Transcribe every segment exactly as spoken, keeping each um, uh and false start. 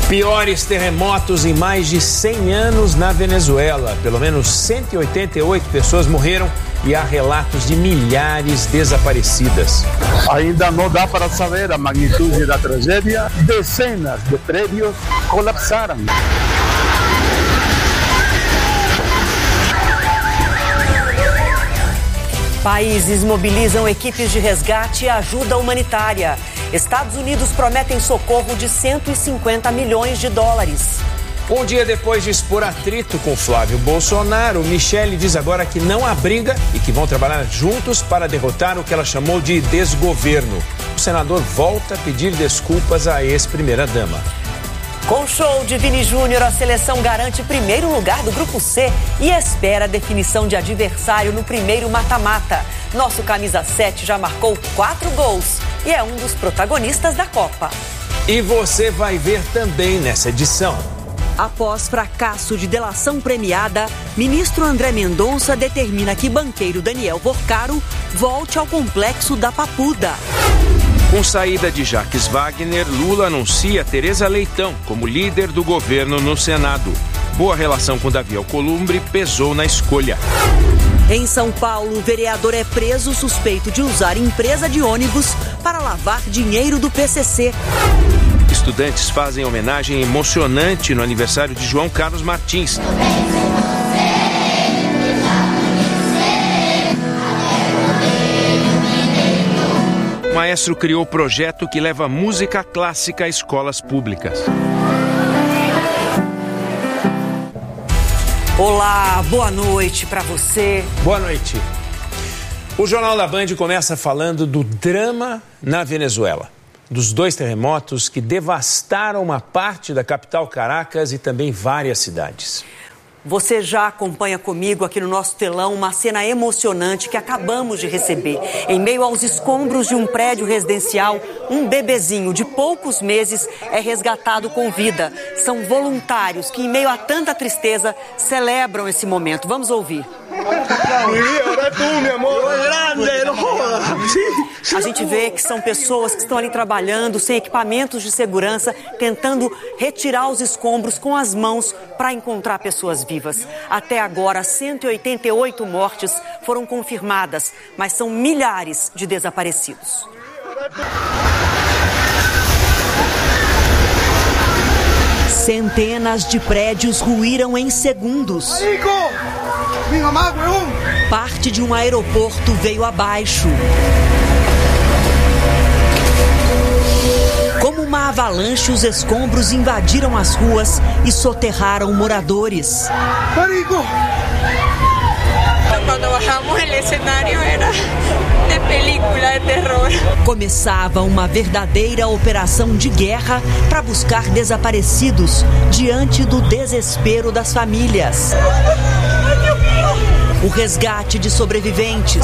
Piores terremotos em mais de cem anos na Venezuela. Pelo menos cento e oitenta e oito pessoas morreram e há relatos de milhares desaparecidas. Ainda não dá para saber a magnitude da tragédia. Dezenas de prédios colapsaram. Países mobilizam equipes de resgate e ajuda humanitária. Estados Unidos prometem socorro de cento e cinquenta milhões de dólares. Um dia depois de expor atrito com Flávio Bolsonaro, Michele diz agora que não há briga e que vão trabalhar juntos para derrotar o que ela chamou de desgoverno. O senador volta a pedir desculpas à ex-primeira-dama. Com show de Vini Júnior, a seleção garante primeiro lugar do Grupo C e espera a definição de adversário no primeiro mata-mata. Nosso camisa sete já marcou quatro gols e é um dos protagonistas da Copa. E você vai ver também nessa edição. Após fracasso de delação premiada, ministro André Mendonça determina que banqueiro Daniel Vorcaro volte ao complexo da Papuda. Com saída de Jacques Wagner, Lula anuncia Tereza Leitão como líder do governo no Senado. Boa relação com Davi Alcolumbre pesou na escolha. Em São Paulo, o vereador é preso suspeito de usar empresa de ônibus para lavar dinheiro do P C C. Estudantes fazem homenagem emocionante no aniversário de João Carlos Martins. O maestro criou o projeto que leva música clássica a escolas públicas. Olá, boa noite para você. Boa noite. O Jornal da Band começa falando do drama na Venezuela. Dos dois terremotos que devastaram uma parte da capital Caracas e também várias cidades. Você já acompanha comigo aqui no nosso telão uma cena emocionante que acabamos de receber. Em meio aos escombros de um prédio residencial, um bebezinho de poucos meses é resgatado com vida. São voluntários que, em meio a tanta tristeza, celebram esse momento. Vamos ouvir. A gente vê que são pessoas que estão ali trabalhando sem equipamentos de segurança, tentando retirar os escombros com as mãos para encontrar pessoas vivas. Até agora, cento e oitenta e oito mortes foram confirmadas, mas são milhares de desaparecidos. Centenas de prédios ruíram em segundos. Parte de um aeroporto veio abaixo. Como uma avalanche, os escombros invadiram as ruas e soterraram moradores. Quando bajamos, o cenário era de película de terror. Começava uma verdadeira operação de guerra para buscar desaparecidos diante do desespero das famílias. O resgate de sobreviventes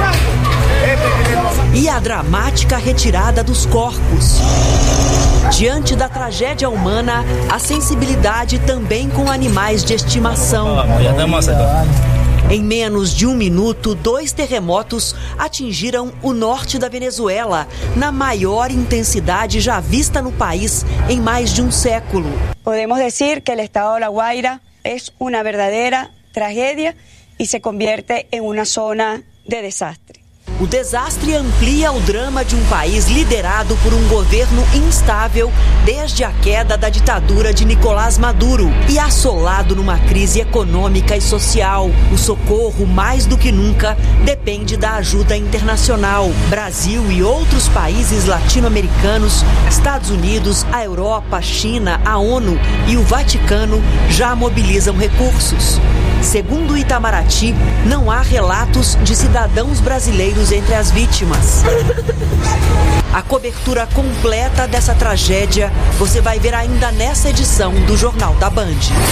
e a dramática retirada dos corpos. Diante da tragédia humana, a sensibilidade também com animais de estimação. Em menos de um minuto, dois terremotos atingiram o norte da Venezuela, na maior intensidade já vista no país em mais de um século. Podemos dizer que o estado de La Guaira é uma verdadeira tragédia e se convierte em uma zona de desastre. O desastre amplia o drama de um país liderado por um governo instável desde a queda da ditadura de Nicolás Maduro e assolado numa crise econômica e social. O socorro, mais do que nunca, depende da ajuda internacional. Brasil e outros países latino-americanos, Estados Unidos, a Europa, a China, a ONU e o Vaticano já mobilizam recursos. Segundo o Itamaraty, não há relatos de cidadãos brasileiros entre as vítimas. A cobertura completa dessa tragédia você vai ver ainda nessa edição do Jornal da Band.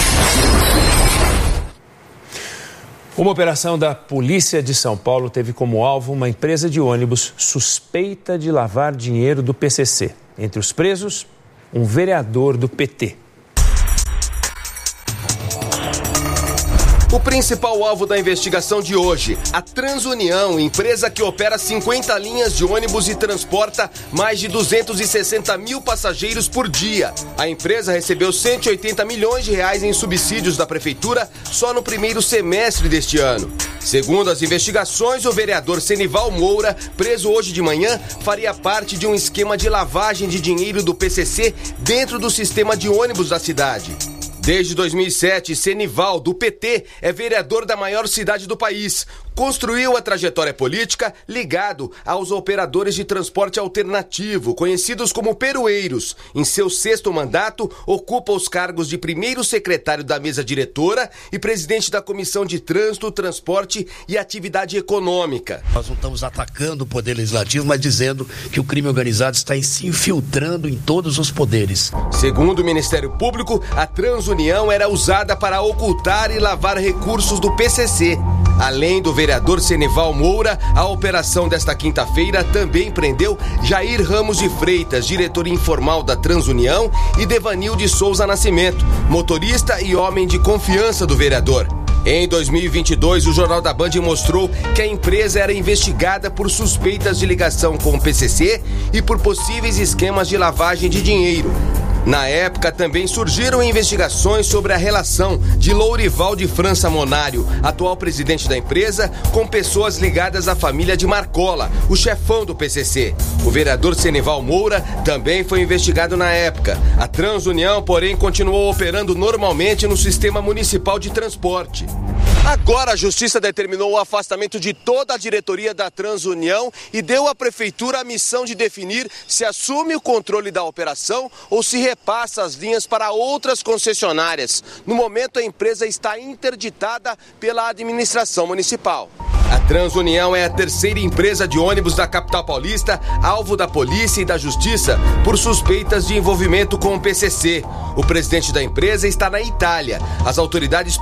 Uma operação da Polícia de São Paulo teve como alvo uma empresa de ônibus suspeita de lavar dinheiro do P C C. Entre os presos, um vereador do P T. O principal alvo da investigação de hoje, a Transunião, empresa que opera cinquenta linhas de ônibus e transporta mais de duzentos e sessenta mil passageiros por dia. A empresa recebeu cento e oitenta milhões de reais em subsídios da prefeitura só no primeiro semestre deste ano. Segundo as investigações, o vereador Senival Moura, preso hoje de manhã, faria parte de um esquema de lavagem de dinheiro do P C C dentro do sistema de ônibus da cidade. Desde dois mil e sete, Senival, do P T, é vereador da maior cidade do país. Construiu a trajetória política ligado aos operadores de transporte alternativo, conhecidos como peroeiros. Em seu sexto mandato, ocupa os cargos de primeiro secretário da mesa diretora e presidente da Comissão de Trânsito, Transporte e Atividade Econômica. Nós não estamos atacando o poder legislativo, mas dizendo que o crime organizado está se infiltrando em todos os poderes. Segundo o Ministério Público, a Transunião era usada para ocultar e lavar recursos do P C C. Além do vereador Senival Moura, a operação desta quinta-feira também prendeu Jair Ramos de Freitas, diretor informal da Transunião, e Devanil de Souza Nascimento, motorista e homem de confiança do vereador. Em dois mil e vinte e dois, o Jornal da Band mostrou que a empresa era investigada por suspeitas de ligação com o P C C e por possíveis esquemas de lavagem de dinheiro. Na época, também surgiram investigações sobre a relação de Lourival de França Monário, atual presidente da empresa, com pessoas ligadas à família de Marcola, o chefão do P C C. O vereador Senival Moura também foi investigado na época. A Transunião, porém, continuou operando normalmente no sistema municipal de transporte. Agora a Justiça determinou o afastamento de toda a diretoria da Transunião e deu à Prefeitura a missão de definir se assume o controle da operação ou se repassa as linhas para outras concessionárias. No momento, a empresa está interditada pela administração municipal. A Transunião é a terceira empresa de ônibus da capital paulista, alvo da polícia e da justiça por suspeitas de envolvimento com o P C C. O presidente da empresa está na Itália. As autoridades